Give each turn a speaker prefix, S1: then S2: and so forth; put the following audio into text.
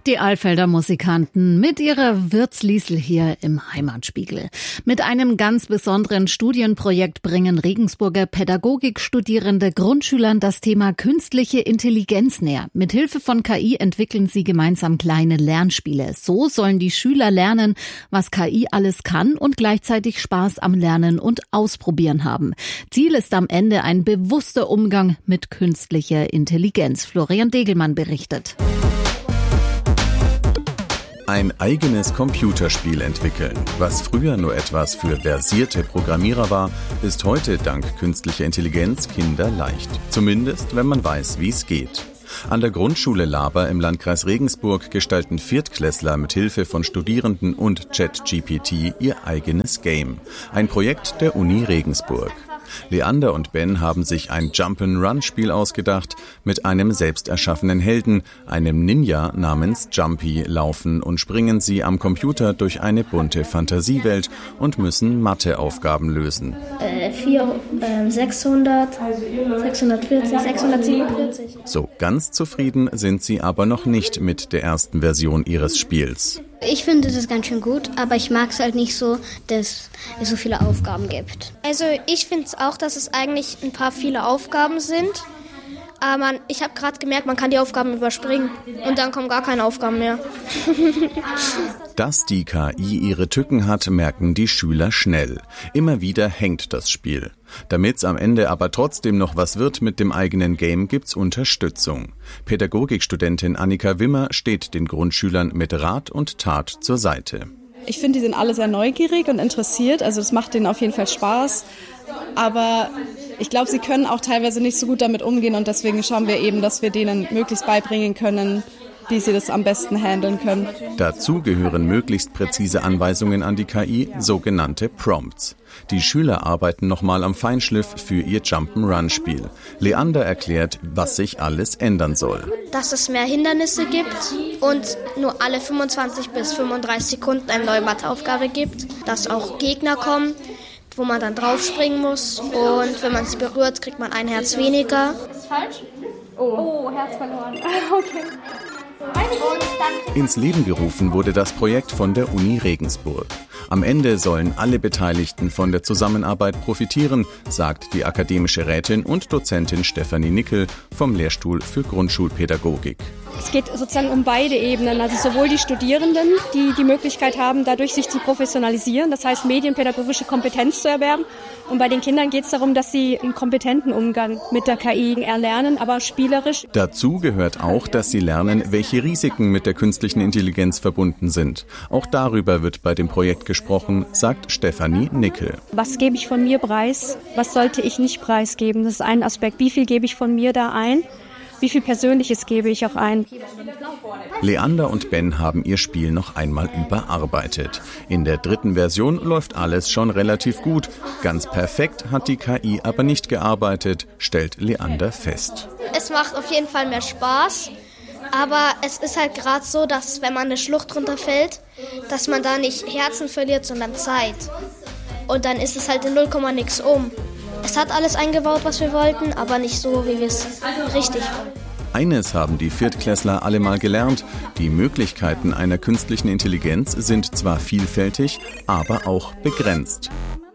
S1: Die Alfelder Musikanten mit ihrer Wirtsliesel hier im Heimatspiegel. Mit einem ganz besonderen Studienprojekt bringen Regensburger Pädagogikstudierende Grundschülern das Thema künstliche Intelligenz näher. Mithilfe von KI entwickeln sie gemeinsam kleine Lernspiele. So sollen die Schüler lernen, was KI alles kann und gleichzeitig Spaß am Lernen und Ausprobieren haben. Ziel ist am Ende ein bewusster Umgang mit künstlicher Intelligenz. Florian Degelmann berichtet.
S2: Ein eigenes Computerspiel entwickeln. Was früher nur etwas für versierte Programmierer war, ist heute dank künstlicher Intelligenz kinderleicht. Zumindest, wenn man weiß, wie es geht. An der Grundschule Laber im Landkreis Regensburg gestalten Viertklässler mit Hilfe von Studierenden und ChatGPT ihr eigenes Game. Ein Projekt der Uni Regensburg. Leander und Ben haben sich ein Jump-and-Run-Spiel ausgedacht. Mit einem selbst erschaffenen Helden, einem Ninja namens Jumpy, laufen und springen sie am Computer durch eine bunte Fantasiewelt und müssen Matheaufgaben lösen.
S3: 600, 640, 647.
S2: So ganz zufrieden sind sie aber noch nicht mit der ersten Version ihres Spiels.
S3: Ich finde das ganz schön gut, aber ich mag es halt nicht so, dass es so viele Aufgaben gibt.
S4: Also ich finde es auch, dass es eigentlich ein paar viele Aufgaben sind. Aber ich habe gerade gemerkt, man kann die Aufgaben überspringen und dann kommen gar keine Aufgaben mehr.
S2: Dass die KI ihre Tücken hat, merken die Schüler schnell. Immer wieder hängt das Spiel. Damit's am Ende aber trotzdem noch was wird mit dem eigenen Game, gibt's Unterstützung. Pädagogikstudentin Annika Wimmer steht den Grundschülern mit Rat und Tat zur Seite.
S5: Ich finde, die sind alle sehr neugierig und interessiert, also es macht denen auf jeden Fall Spaß. Aber ich glaube, sie können auch teilweise nicht so gut damit umgehen und deswegen schauen wir eben, dass wir denen möglichst beibringen können, wie sie das am besten handeln können.
S2: Dazu gehören möglichst präzise Anweisungen an die KI, sogenannte Prompts. Die Schüler arbeiten nochmal am Feinschliff für ihr Jump'n'Run-Spiel. Leander erklärt, was sich alles ändern soll.
S4: Dass es mehr Hindernisse gibt und nur alle 25 bis 35 Sekunden eine neue Matheaufgabe gibt. Dass auch Gegner kommen, wo man dann draufspringen muss. Und wenn man sie berührt, kriegt man ein Herz weniger.
S3: Ist falsch? Oh, Herz verloren. Okay.
S2: Ins Leben gerufen wurde das Projekt von der Uni Regensburg. Am Ende sollen alle Beteiligten von der Zusammenarbeit profitieren, sagt die akademische Rätin und Dozentin Stefanie Nickel vom Lehrstuhl für Grundschulpädagogik.
S6: Es geht sozusagen um beide Ebenen, also sowohl die Studierenden, die die Möglichkeit haben, dadurch sich zu professionalisieren, das heißt medienpädagogische Kompetenz zu erwerben. Und bei den Kindern geht es darum, dass sie einen kompetenten Umgang mit der KI erlernen, aber spielerisch.
S2: Dazu gehört auch, dass sie lernen, welche Risiken mit der künstlichen Intelligenz verbunden sind. Auch darüber wird bei dem Projekt gesprochen, sagt Stefanie Nickel.
S6: Was gebe ich von mir preis? Was sollte ich nicht preisgeben? Das ist ein Aspekt. Wie viel gebe ich von mir da ein? Wie viel Persönliches gebe ich auch ein?
S2: Leander und Ben haben ihr Spiel noch einmal überarbeitet. In der 3. Version läuft alles schon relativ gut. Ganz perfekt hat die KI aber nicht gearbeitet, stellt Leander fest.
S4: Es macht auf jeden Fall mehr Spaß. Aber es ist halt gerade so, dass wenn man eine Schlucht runterfällt, dass man da nicht Herzen verliert, sondern Zeit. Und dann ist es halt in 0, nix um. Es hat alles eingebaut, was wir wollten, aber nicht so, wie wir es richtig wollen.
S2: Eines haben die Viertklässler alle mal gelernt. Die Möglichkeiten einer künstlichen Intelligenz sind zwar vielfältig, aber auch begrenzt.